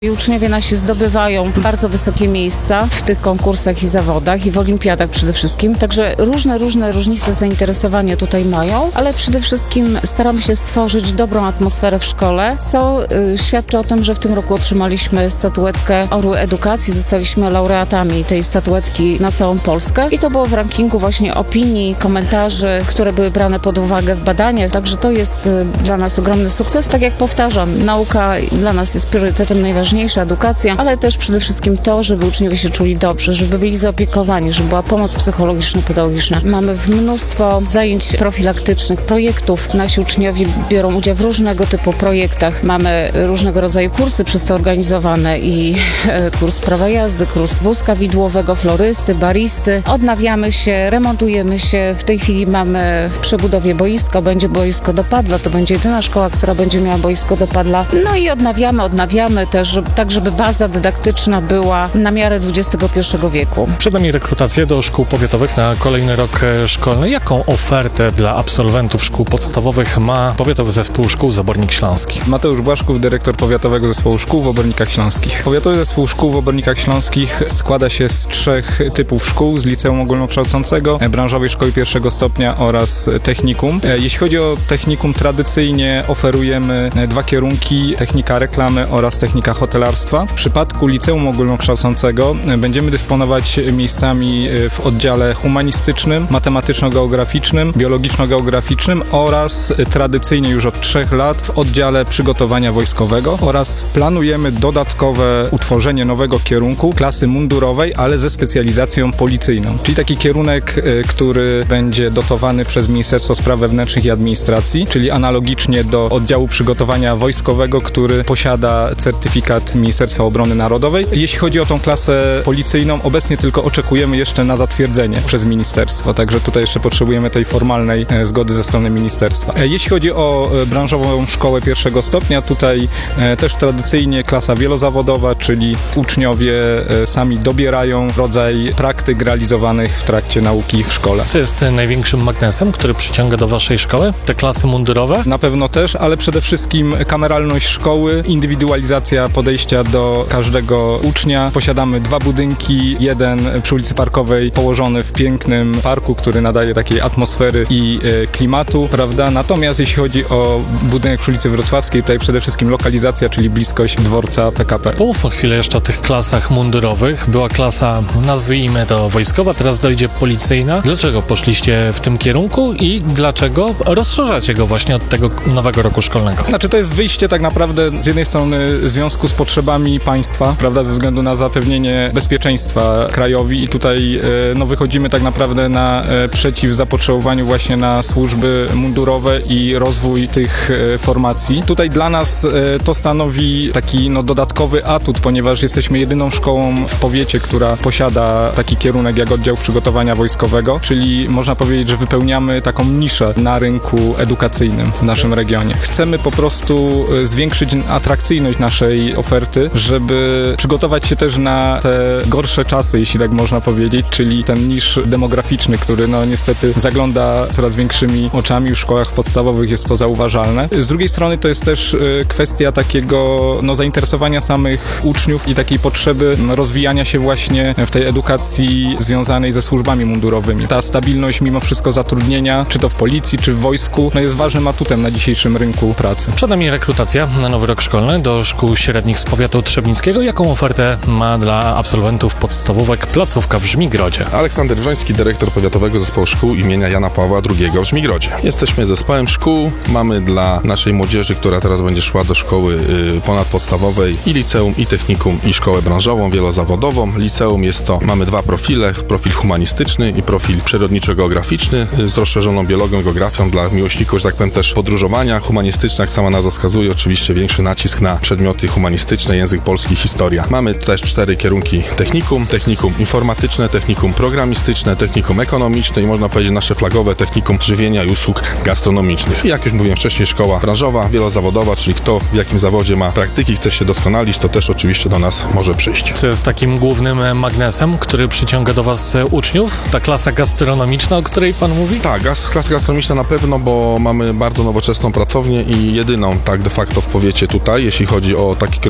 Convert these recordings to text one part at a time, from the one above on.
I uczniowie nasi zdobywają bardzo wysokie miejsca w tych konkursach i zawodach i w olimpiadach przede wszystkim. Także różne różnice zainteresowania tutaj mają, ale przede wszystkim staramy się stworzyć dobrą atmosferę w szkole, co świadczy o tym, że w tym roku otrzymaliśmy statuetkę Orły Edukacji. Zostaliśmy laureatami tej statuetki na całą Polskę i to było w rankingu właśnie opinii, komentarzy, które były brane pod uwagę w badaniach. Także to jest dla nas ogromny sukces. Tak jak powtarzam, nauka dla nas jest priorytetem najważniejsza, edukacja, ale też przede wszystkim to, żeby uczniowie się czuli dobrze, żeby byli zaopiekowani, żeby była pomoc psychologiczna, pedagogiczna. Mamy mnóstwo zajęć profilaktycznych, projektów. Nasi uczniowie biorą udział w różnego typu projektach. Mamy różnego rodzaju kursy przez to organizowane i kurs prawa jazdy, kurs wózka widłowego, florysty, baristy. Odnawiamy się, remontujemy się. W tej chwili mamy w przebudowie boisko, będzie boisko do padla, to będzie jedyna szkoła, która będzie miała boisko do padla. No i odnawiamy też, tak żeby baza dydaktyczna była na miarę XXI wieku. Przed nami rekrutacje do szkół powiatowych na kolejny rok szkolny. Jaką ofertę dla absolwentów szkół podstawowych ma Powiatowy Zespół Szkół z Obornik Śląskich? Mateusz Błaszków, dyrektor Powiatowego Zespołu Szkół w Obornikach Śląskich. Powiatowy Zespół Szkół w Obornikach Śląskich składa się z 3 typów szkół, z liceum ogólnokształcącego, branżowej szkoły pierwszego stopnia oraz technikum. Jeśli chodzi o technikum, tradycyjnie oferujemy 2 kierunki, technika reklamy oraz technika hotelarstwa. W przypadku liceum ogólnokształcącego będziemy dysponować miejscami w oddziale humanistycznym, matematyczno-geograficznym, biologiczno-geograficznym oraz tradycyjnie już od 3 lat w oddziale przygotowania wojskowego oraz planujemy dodatkowe utworzenie nowego kierunku klasy mundurowej, ale ze specjalizacją policyjną. Czyli taki kierunek, który będzie dotowany przez Ministerstwo Spraw Wewnętrznych i Administracji, czyli analogicznie do oddziału przygotowania wojskowego, który posiada certyfikat Ministerstwa Obrony Narodowej. Jeśli chodzi o tą klasę policyjną, obecnie tylko oczekujemy jeszcze na zatwierdzenie przez ministerstwo, także tutaj jeszcze potrzebujemy tej formalnej zgody ze strony ministerstwa. Jeśli chodzi o branżową szkołę pierwszego stopnia, tutaj też tradycyjnie klasa wielozawodowa, czyli uczniowie sami dobierają rodzaj praktyk realizowanych w trakcie nauki w szkole. Co jest największym magnesem, który przyciąga do waszej szkoły? Te klasy mundurowe? Na pewno też, ale przede wszystkim kameralność szkoły, indywidualizacja podejścia do każdego ucznia. Posiadamy 2 budynki, jeden przy ulicy Parkowej położony w pięknym parku, który nadaje takiej atmosfery i klimatu, prawda? Natomiast jeśli chodzi o budynek przy ulicy Wrocławskiej, tutaj przede wszystkim lokalizacja, czyli bliskość dworca PKP. Pomówmy chwilę jeszcze o tych klasach mundurowych. Była klasa, nazwijmy to wojskowa, teraz dojdzie policyjna. Dlaczego poszliście w tym kierunku i dlaczego rozszerzacie go właśnie od tego nowego roku szkolnego? Znaczy to jest wyjście tak naprawdę z jednej strony w związku z potrzebami państwa, prawda, ze względu na zapewnienie bezpieczeństwa krajowi i tutaj wychodzimy tak naprawdę na przeciw zapotrzebowaniu właśnie na służby mundurowe i rozwój tych formacji. Tutaj dla nas to stanowi taki dodatkowy atut, ponieważ jesteśmy jedyną szkołą w powiecie, która posiada taki kierunek jak oddział przygotowania wojskowego, czyli można powiedzieć, że wypełniamy taką niszę na rynku edukacyjnym w naszym regionie. Chcemy po prostu zwiększyć atrakcyjność naszej oferty, żeby przygotować się też na te gorsze czasy, jeśli tak można powiedzieć, czyli ten niż demograficzny, który niestety zagląda coraz większymi oczami. Już w szkołach podstawowych jest to zauważalne. Z drugiej strony to jest też kwestia takiego zainteresowania samych uczniów i takiej potrzeby rozwijania się właśnie w tej edukacji związanej ze służbami mundurowymi. Ta stabilność mimo wszystko zatrudnienia, czy to w policji, czy w wojsku, jest ważnym atutem na dzisiejszym rynku pracy. Przed nami rekrutacja na nowy rok szkolny do szkół średnich z powiatu trzebnickiego. Jaką ofertę ma dla absolwentów podstawówek placówka w Żmigrodzie? Aleksander Wroński, dyrektor Powiatowego Zespołu Szkół imienia Jana Pawła II w Żmigrodzie. Jesteśmy zespołem szkół, mamy dla naszej młodzieży, która teraz będzie szła do szkoły ponadpodstawowej i liceum, i technikum, i szkołę branżową, wielozawodową. Liceum mamy 2 profile, profil humanistyczny i profil przyrodniczo-geograficzny z rozszerzoną biologią, geografią dla miłośników, że tak powiem, też podróżowania. Humanistyczne, jak sama nazwa wskazuje, oczywiście większy nacisk na przedmioty humanistyczne, język polski, historia. Mamy też 4 kierunki technikum, technikum informatyczne, technikum programistyczne, technikum ekonomiczne i można powiedzieć nasze flagowe technikum żywienia i usług gastronomicznych. I jak już mówiłem wcześniej, szkoła branżowa, wielozawodowa, czyli kto w jakim zawodzie ma praktyki, chce się doskonalić, to też oczywiście do nas może przyjść. Co jest takim głównym magnesem, który przyciąga do was uczniów? Ta klasa gastronomiczna, o której pan mówi? Tak, klasa gastronomiczna na pewno, bo mamy bardzo nowoczesną pracownię i jedyną tak de facto w powiecie tutaj, jeśli chodzi o taki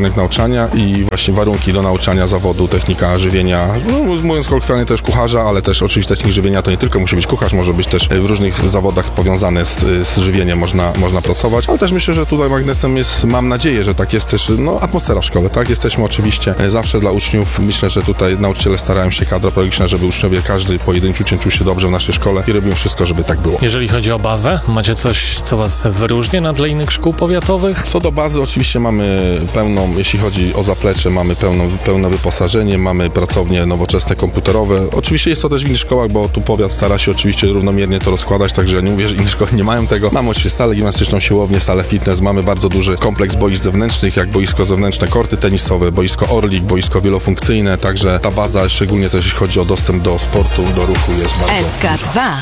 rynek nauczania i właśnie warunki do nauczania zawodu technika żywienia, no, mówiąc kolokwialnie też kucharza, ale też oczywiście technik żywienia to nie tylko musi być kucharz, może być też w różnych zawodach powiązane z żywieniem można pracować, ale też myślę, że tutaj magnesem jest, mam nadzieję, że tak jest też atmosfera w szkole, tak? Jesteśmy oczywiście zawsze dla uczniów, myślę, że tutaj nauczyciele starają się, kadra pedagogiczna, żeby uczniowie, każdy pojedynczy uczeń czuł się dobrze w naszej szkole i robimy wszystko, żeby tak było. Jeżeli chodzi o bazę, macie coś, co was wyróżnia na tle innych szkół powiatowych? Co do bazy, oczywiście mamy pełną, jeśli chodzi o zaplecze, mamy pełne wyposażenie, mamy pracownie nowoczesne, komputerowe. Oczywiście jest to też w innych szkołach, bo tu powiat stara się oczywiście równomiernie to rozkładać, także nie mówię, że inne szkoły nie mają tego. Mamy oczywiście salę gimnastyczną, siłownię, salę fitness, mamy bardzo duży kompleks boisk zewnętrznych, jak boisko zewnętrzne, korty tenisowe, boisko Orlik, boisko wielofunkcyjne, także ta baza, szczególnie też jeśli chodzi o dostęp do sportu, do ruchu, jest bardzo SK2.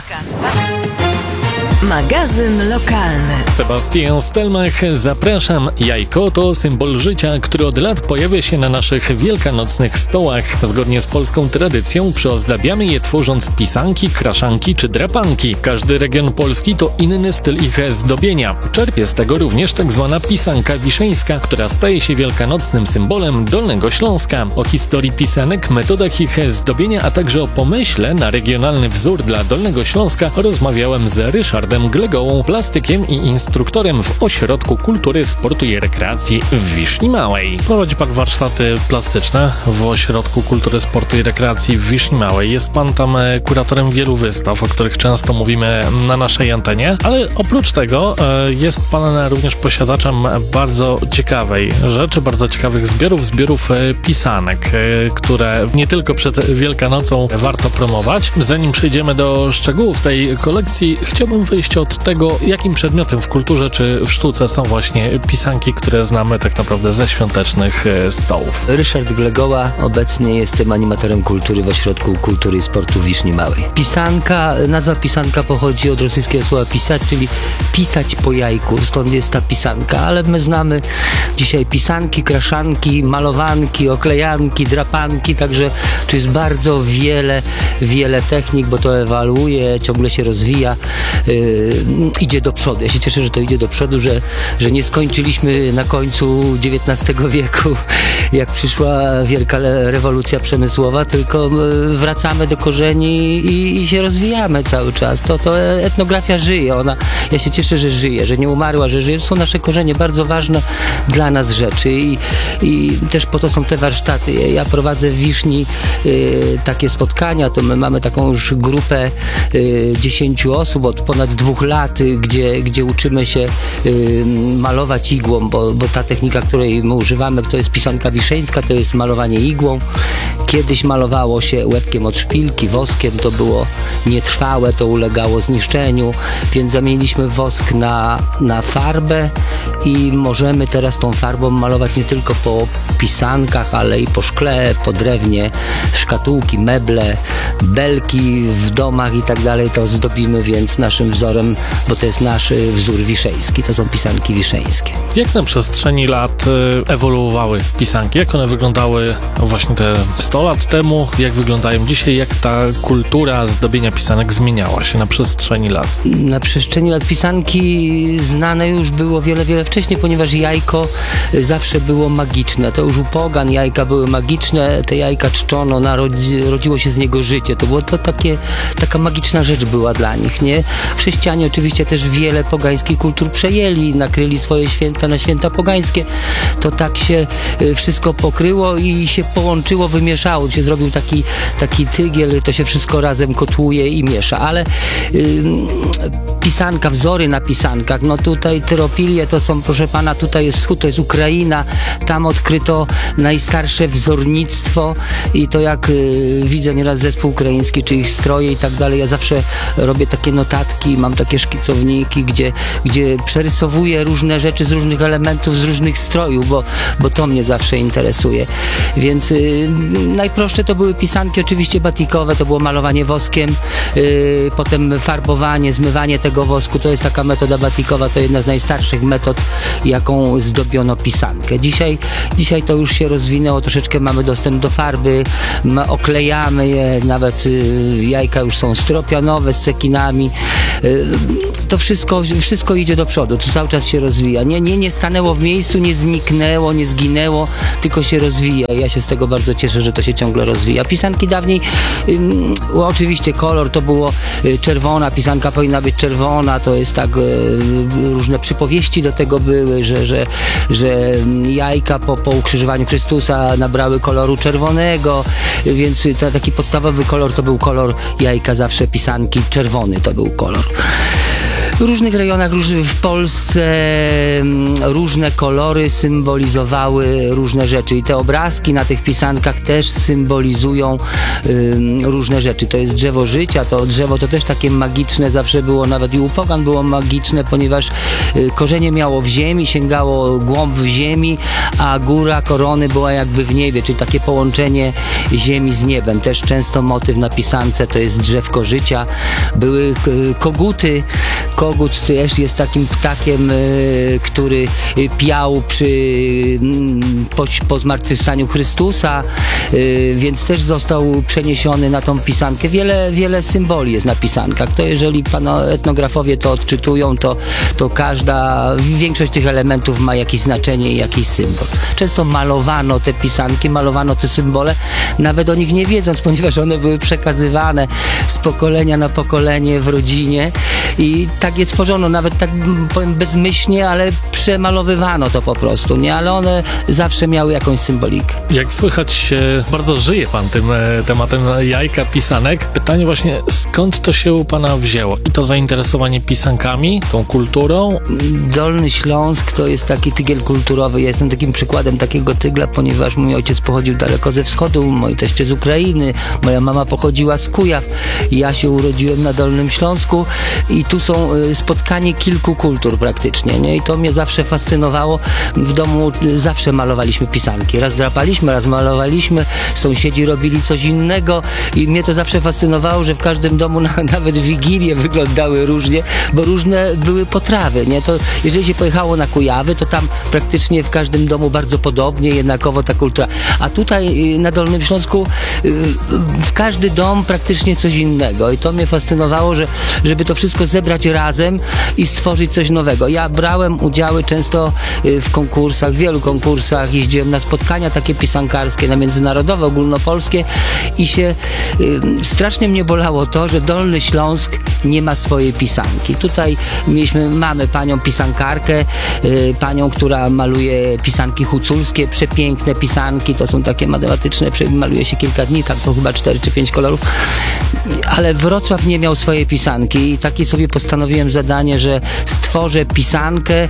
Magazyn lokalny. Sebastian Stelmach, zapraszam. Jajko to symbol życia, który od lat pojawia się na naszych wielkanocnych stołach. Zgodnie z polską tradycją przyozdabiamy je tworząc pisanki, kraszanki czy drapanki. Każdy region Polski to inny styl ich zdobienia. Czerpie z tego również tak zwana pisanka wiszeńska, która staje się wielkanocnym symbolem Dolnego Śląska. O historii pisanek, metodach ich zdobienia, a także o pomyśle na regionalny wzór dla Dolnego Śląska rozmawiałem z Ryszardem Glegołą, plastykiem i instruktorem w Ośrodku Kultury, Sportu i Rekreacji w Wiszni Małej. Prowadzi pan warsztaty plastyczne w Ośrodku Kultury, Sportu i Rekreacji w Wiszni Małej. Jest pan tam kuratorem wielu wystaw, o których często mówimy na naszej antenie, ale oprócz tego jest pan również posiadaczem bardzo ciekawej rzeczy, bardzo ciekawych zbiorów pisanek, które nie tylko przed Wielkanocą warto promować. Zanim przejdziemy do szczegółów tej kolekcji, chciałbym wyjść od tego, jakim przedmiotem w kulturze czy w sztuce są właśnie pisanki, które znamy tak naprawdę ze świątecznych stołów. Ryszard Glegoła, obecnie jestem animatorem kultury w Ośrodku Kultury i Sportu w Wiszni Małej. Pisanka, nazwa pisanka pochodzi od rosyjskiego słowa pisać, czyli pisać po jajku, stąd jest ta pisanka, ale my znamy dzisiaj pisanki, kraszanki, malowanki, oklejanki, drapanki, także tu jest bardzo wiele technik, bo to ewoluuje, ciągle się rozwija, idzie do przodu. Ja się cieszę, że to idzie do przodu, że nie skończyliśmy na końcu XIX wieku, jak przyszła wielka rewolucja przemysłowa, tylko wracamy do korzeni i się rozwijamy cały czas. To etnografia żyje, ja się cieszę, że żyje, że nie umarła, że żyje. To są nasze korzenie, bardzo ważne dla nas rzeczy i też po to są te warsztaty. Ja prowadzę w Wiszni takie spotkania, to my mamy taką już grupę 10 osób od ponad 2 lat, gdzie uczymy się malować igłą, bo ta technika, której my używamy, to jest pisanka wiszeńska, to jest malowanie igłą. Kiedyś malowało się łebkiem od szpilki, woskiem, to było nietrwałe, to ulegało zniszczeniu, więc zamieniliśmy wosk na farbę i możemy teraz tą farbą malować nie tylko po pisankach, ale i po szkle, po drewnie, szkatułki, meble, belki w domach i tak dalej, to zdobimy więc naszym wzorem, bo to jest nasz wzór wiszeński, to są pisanki wiszeńskie. Jak na przestrzeni lat ewoluowały pisanki? Jak one wyglądały właśnie te 100 lat temu? Jak wyglądają dzisiaj? Jak ta kultura zdobienia pisanek zmieniała się na przestrzeni lat? Na przestrzeni lat pisanki znane już było wiele wcześniej, ponieważ jajko zawsze było magiczne. To już u pogan jajka były magiczne, te jajka czczono, rodziło się z niego życie. To było taka magiczna rzecz była dla nich, nie? Chrześcijanie oczywiście też wiele pogańskich kultur przejęli, nakryli swoje święta na święta pogańskie. To tak się wszystko pokryło i się połączyło, wymieszało. Się zrobił taki tygiel, to się wszystko razem kotłuje i miesza. Ale pisanka, wzory na pisankach, no tutaj tyropilie to są, proszę pana, tutaj jest wschód, to jest Ukraina, tam odkryto najstarsze wzornictwo i to jak widzę nieraz zespół ukraiński, czy ich stroje i tak dalej, ja zawsze robię takie notatki, mam takie szkicowniki, gdzie przerysowuję różne rzeczy z różnych elementów, z różnych strojów, bo to mnie zawsze interesuje. Więc Najprostsze to były pisanki oczywiście batikowe, to było malowanie woskiem, potem farbowanie, zmywanie tego wosku, to jest taka metoda batikowa, to jedna z najstarszych metod, jaką zdobiono pisankę. Dzisiaj to już się rozwinęło, troszeczkę mamy dostęp do farby, oklejamy je, nawet jajka już są stropianowe z cekinami. To wszystko idzie do przodu, to cały czas się rozwija. Nie stanęło w miejscu, nie zniknęło, nie zginęło, tylko się rozwija. Ja się z tego bardzo cieszę, że to się ciągle rozwija. Pisanki dawniej, oczywiście kolor to było czerwona, pisanka powinna być czerwona, to jest tak, różne przypowieści do tego były, że jajka po ukrzyżowaniu Chrystusa nabrały koloru czerwonego, więc taki podstawowy kolor to był kolor jajka, zawsze pisanki, czerwony to był kolor. W różnych rejonach w Polsce różne kolory symbolizowały różne rzeczy i te obrazki na tych pisankach też symbolizują różne rzeczy. To jest drzewo życia, to drzewo to też takie magiczne zawsze było, nawet i u pogan było magiczne, ponieważ korzenie miało w ziemi, sięgało głąb w ziemi, a góra korony była jakby w niebie, czyli takie połączenie ziemi z niebem. Też często motyw na pisance to jest drzewko życia. Były koguty. Kogut też jest takim ptakiem, który piał po zmartwychwstaniu Chrystusa, więc też został przeniesiony na tą pisankę. Wiele symboli jest na pisankach. To jeżeli etnografowie to odczytują, to większość tych elementów ma jakieś znaczenie i jakiś symbol. Często malowano te pisanki, malowano te symbole, nawet o nich nie wiedząc, ponieważ one były przekazywane z pokolenia na pokolenie w rodzinie i tak je tworzono, nawet tak powiem bezmyślnie, ale przemalowywano to po prostu, nie? Ale one zawsze miały jakąś symbolikę. Jak słychać, bardzo żyje pan tym tematem jajka, pisanek. Pytanie właśnie, skąd to się u pana wzięło? I to zainteresowanie pisankami, tą kulturą? Dolny Śląsk to jest taki tygiel kulturowy. Ja jestem takim przykładem takiego tygla, ponieważ mój ojciec pochodził daleko ze wschodu, moi teście z Ukrainy, moja mama pochodziła z Kujaw. Ja się urodziłem na Dolnym Śląsku i tu są spotkanie kilku kultur praktycznie, nie? I to mnie zawsze fascynowało. W domu zawsze malowaliśmy pisanki. Raz drapaliśmy, raz malowaliśmy, sąsiedzi robili coś innego i mnie to zawsze fascynowało, że w każdym domu nawet wigilie wyglądały różnie, bo różne były potrawy, nie? To jeżeli się pojechało na Kujawy, to tam praktycznie w każdym domu bardzo podobnie, jednakowo ta kultura. A tutaj na Dolnym Śląsku w każdy dom praktycznie coś innego i to mnie fascynowało, żeby to wszystko zebrać razem i stworzyć coś nowego. Ja brałem udziały często w konkursach, w wielu konkursach, jeździłem na spotkania takie pisankarskie, na międzynarodowe, ogólnopolskie i strasznie mnie bolało to, że Dolny Śląsk nie ma swojej pisanki. Tutaj mamy panią pisankarkę, panią, która maluje pisanki huculskie, przepiękne pisanki, to są takie matematyczne, maluje się kilka dni, tam są chyba 4 czy 5 kolorów, ale Wrocław nie miał swojej pisanki i takie sobie postanowiłem zadanie, że stworzę pisankę,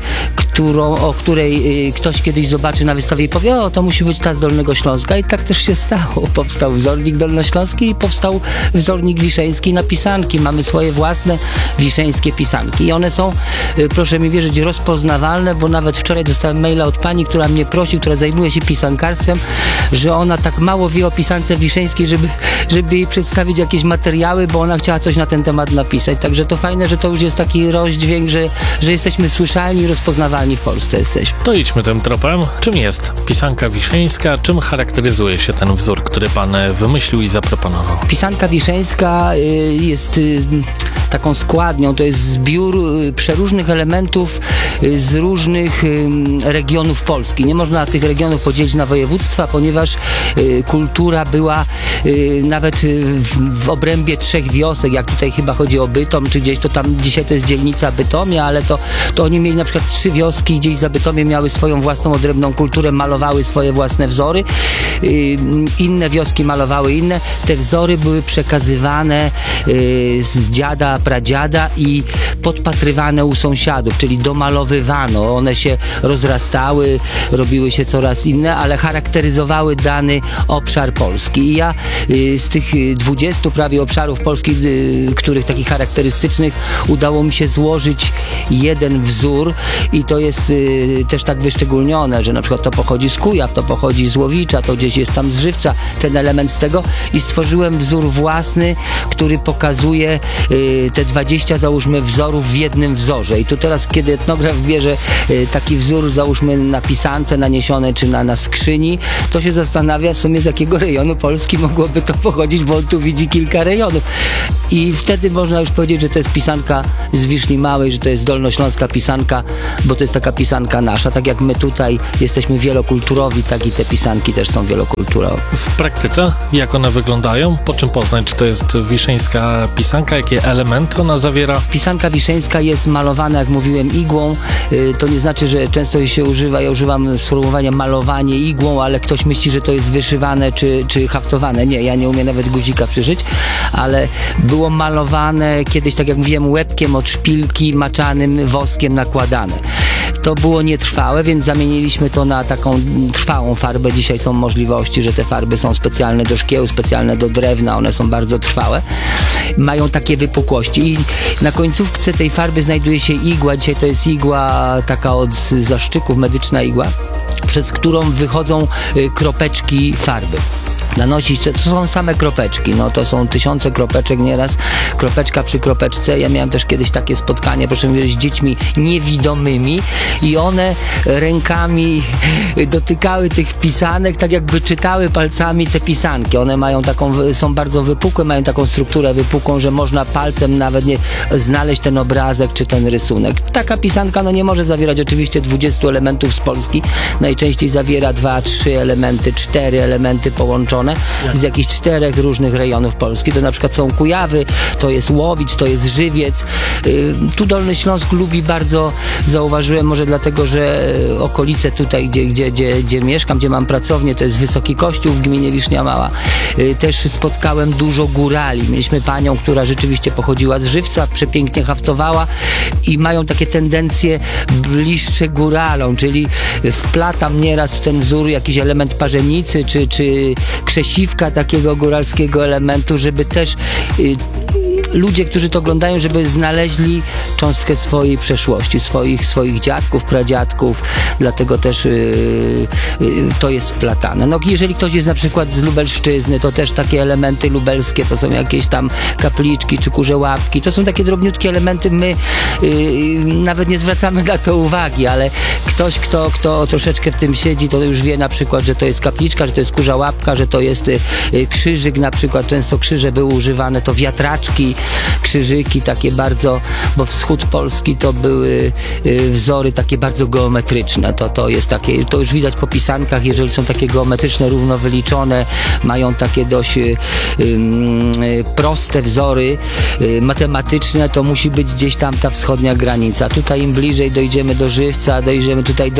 o której ktoś kiedyś zobaczy na wystawie i powie, o, to musi być ta z Dolnego Śląska i tak też się stało. Powstał wzornik dolnośląski i powstał wzornik wiszeński na pisanki. Mamy swoje własne wiszeńskie pisanki i one są, proszę mi wierzyć, rozpoznawalne, bo nawet wczoraj dostałem maila od pani, która mnie prosi, która zajmuje się pisankarstwem, że ona tak mało wie o pisance wiszeńskiej, żeby jej przedstawić jakieś materiały, bo ona chciała coś na ten temat napisać. Także to fajne, że to już jest taki rozdźwięk, że jesteśmy słyszalni i rozpoznawalni w Polsce jesteśmy. To idźmy tym tropem. Czym jest pisanka wiszeńska? Czym charakteryzuje się ten wzór, który pan wymyślił i zaproponował? Pisanka wiszeńska jest taką składnią, to jest zbiór przeróżnych elementów z różnych regionów Polski. Nie można tych regionów podzielić na województwa, ponieważ kultura była nawet w obrębie 3 wiosek, jak tutaj chyba chodzi o Bytom, czy gdzieś to tam, dzisiaj to jest dzielnica Bytomia, ale to oni mieli na przykład 3 wioski, gdzieś za Bytomiem miały swoją własną odrębną kulturę, malowały swoje własne wzory, inne wioski malowały inne. Te wzory były przekazywane z dziada pradziada i podpatrywane u sąsiadów, czyli domalowywano. One się rozrastały, robiły się coraz inne, ale charakteryzowały dany obszar Polski. I ja z tych 20 prawie obszarów Polski, których takich charakterystycznych, udało mi się złożyć jeden wzór i to jest też tak wyszczególnione, że na przykład to pochodzi z Kujaw, to pochodzi z Łowicza, to gdzieś jest tam z Żywca, ten element z tego i stworzyłem wzór własny, który pokazuje te 20, załóżmy, wzorów w jednym wzorze. I tu teraz, kiedy etnograf bierze taki wzór, załóżmy na pisance naniesione, czy na skrzyni, to się zastanawia w sumie, z jakiego rejonu Polski mogłoby to pochodzić, bo on tu widzi kilka rejonów. I wtedy można już powiedzieć, że to jest pisanka z Wiszni Małej, że to jest dolnośląska pisanka, bo to jest taka pisanka nasza. Tak jak my tutaj jesteśmy wielokulturowi, tak i te pisanki też są wielokulturowe. W praktyce, jak one wyglądają? Po czym poznać, czy to jest wiszeńska pisanka? Jakie elementy ona zawiera? Pisanka wiszeńska jest malowana, jak mówiłem, igłą. To nie znaczy, że często się używa, ja używam sformułowania malowanie igłą, ale ktoś myśli, że to jest wyszywane czy haftowane. Nie, ja nie umiem nawet guzika przyszyć, ale było malowane kiedyś, tak jak mówiłem, łebkiem od szpilki maczanym woskiem nakładane. To było nietrwałe, więc zamieniliśmy to na taką trwałą farbę. Dzisiaj są możliwości, że te farby są specjalne do szkieł, specjalne do drewna, one są bardzo trwałe. Mają takie wypukłości i na końcówce tej farby znajduje się igła. Dzisiaj to jest igła taka od zaszczyków, medyczna igła, przez którą wychodzą kropeczki farby. Nanosić, to są same kropeczki, no to są tysiące kropeczek nieraz, kropeczka przy kropeczce. Ja miałem też kiedyś takie spotkanie, proszę mówić, z dziećmi niewidomymi i one rękami dotykały tych pisanek, tak jakby czytały palcami te pisanki. One mają taką, są bardzo wypukłe, mają taką strukturę wypukłą, że można palcem nawet nie znaleźć ten obrazek czy ten rysunek. Taka pisanka no nie może zawierać oczywiście 20 elementów z Polski, najczęściej zawiera 2, 3 elementy, 4 elementy połączone z jakichś 4 różnych rejonów Polski. To na przykład są Kujawy, to jest Łowicz, to jest Żywiec. Tu Dolny Śląsk lubi bardzo, zauważyłem, może dlatego, że okolice tutaj, gdzie mieszkam, gdzie mam pracownię, to jest Wysoki Kościół w gminie Wisznia Mała. Też spotkałem dużo górali. Mieliśmy panią, która rzeczywiście pochodziła z Żywca, przepięknie haftowała i mają takie tendencje bliższe góralom, czyli wplatam nieraz w ten wzór jakiś element parzenicy, czy krzesiwka takiego góralskiego elementu, żeby też ludzie, którzy to oglądają, żeby znaleźli cząstkę swojej przeszłości, swoich dziadków, pradziadków, dlatego też to jest wplatane. No jeżeli ktoś jest na przykład z Lubelszczyzny, to też takie elementy lubelskie, to są jakieś tam kapliczki czy kurze łapki, to są takie drobniutkie elementy, my nawet nie zwracamy na to uwagi, ale ktoś, kto troszeczkę w tym siedzi, to już wie na przykład, że to jest kapliczka, że to jest kurza łapka, że to jest krzyżyk, na przykład często krzyże były używane, to wiatraczki, krzyżyki takie bardzo, bo wschód Polski to były wzory takie bardzo geometryczne. To jest takie, to już widać po pisankach, jeżeli są takie geometryczne, równo wyliczone, mają takie dość proste wzory matematyczne, to musi być gdzieś tam ta wschodnia granica. Tutaj im bliżej dojdziemy do Żywca, dojdziemy tutaj do